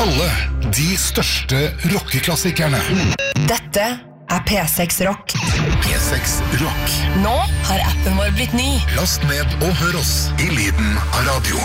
alle de største rockeklassikerne. Dette P6 Rock. P6 Rock. Nå har appen vår blitt ny. Last ned og hør oss i lyden av radio.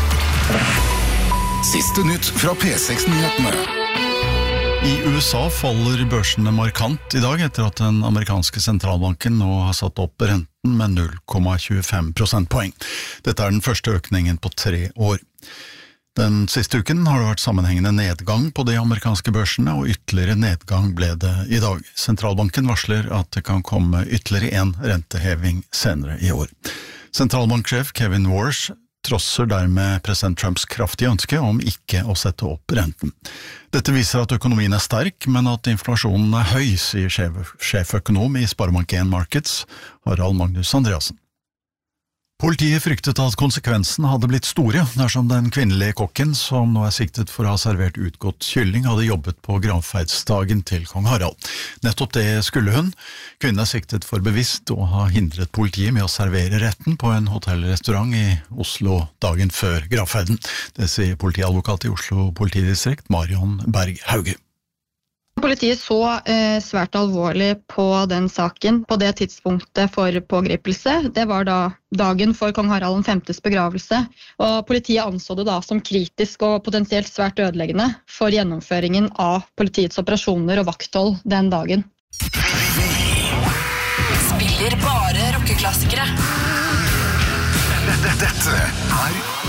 Siste nytt fra P6-nyhetene. I USA faller børsene markant i dag etter at den amerikanske sentralbanken nå har satt opp renten med 0,25 prosentpoeng. Dette den første økningen på 3 år. Den siste uken har det vært sammenhengende nedgang på de amerikanske børsene, og ytterligere nedgang ble det i dag. Sentralbanken varsler at det kan komme ytterligere en renteheving senere i år. Sentralbanksjef Kevin Warsh trosser dermed president Trumps kraftige ønske om ikke å sette opp renten. Dette viser at økonomien sterk, men at inflasjonen høy, sier sjeføkonom i Sparebank 1 Markets, Harald Magnus Andreasen. Politiet fryktet at konsekvensen hadde blitt store dersom den kvinnelige kokken, som nå siktet for å ha servert utgått kylling, hadde jobbet på gravferdsdagen til kong Harald. Nettopp det skulle hun. Kvinnen siktet for bevisst å ha hindret politiet med å servere retten på en hotellrestaurant i Oslo dagen før gravferden. Det sier politiadvokat i Oslo politidistrikt, Marion Berg Hauge. Politiet så svært alvorlig på den saken på det tidspunktet for pågripelse. Det var da dagen for kong Harald Vs begravelse, og politiet anså det da som kritisk og potensielt svært ødeleggende for gjennomføringen av politiets operasjoner og vakthold den dagen. Spiller bare rockeklassikere. Dette